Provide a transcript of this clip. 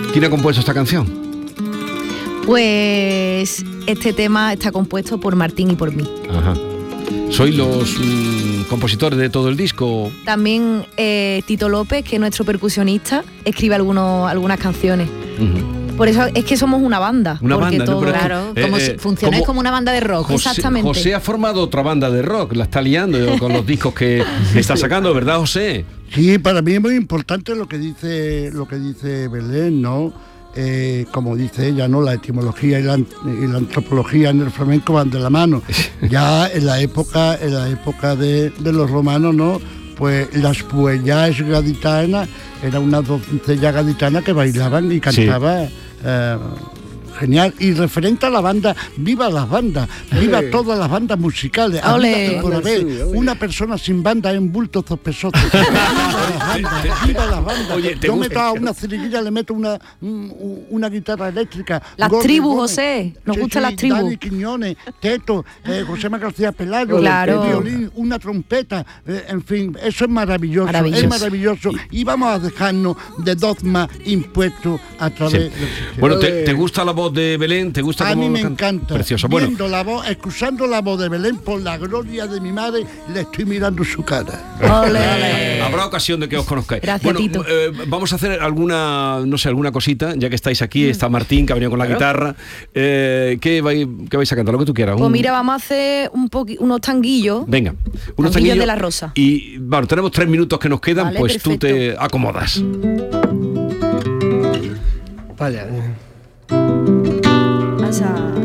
¿Quién ha compuesto esta canción? Pues este tema está compuesto por Martín y por mí. Ajá. ¿Sois los compositores de todo el disco? También Tito López, que es nuestro percusionista, escribe algunas canciones. Uh-huh. Por eso es que somos una banda. Una porque banda, todo, ¿no? Claro, funcionáis como una banda de rock. Exactamente. José ha formado otra banda de rock, la está liando con los discos que está sacando, ¿verdad, José? Sí, para mí es muy importante lo que dice Belén, ¿no? Como dice ella, ¿no? La etimología y la antropología en el flamenco van de la mano. Ya en la época de los romanos, ¿no? Pues las puellas gaditanas era una doncella gaditana que bailaban y cantaba. Sí. Genial. Y referente a la banda, viva las bandas, viva todas las bandas musicales. Una persona sin banda es un bulto sospechoso. Viva las bandas. Oye, yo meto a una ciriguilla, le meto una guitarra eléctrica. Las tribus, José. Nos gustan las tribus. Dani Quiñones, Teto, José García Pelayo, claro. El violín, una trompeta. En fin, eso es maravilloso. Es maravilloso. Y vamos a dejarnos de dogmas impuestos a través del sistema. Bueno, ¿te gusta la voz de Belén? ¿Te gusta cómo A mí me canta? encanta. Precioso. Bueno, viendo la voz, escuchando la voz de Belén, por la gloria de mi madre, le estoy mirando su cara. ¡Ole! Habrá ocasión de que os conozcáis. Gracias, bueno, Tito. Vamos a hacer alguna cosita, ya que estáis aquí. Está Martín, que ha venido con la guitarra. ¿Qué vais a cantar? Lo que tú quieras. Pues mira, vamos a hacer unos tanguillos. Venga, unos tanguillos de la Rosa. Y bueno, tenemos 3 minutos que nos quedan, vale, pues perfecto. Tú te acomodas. Vaya. Asa.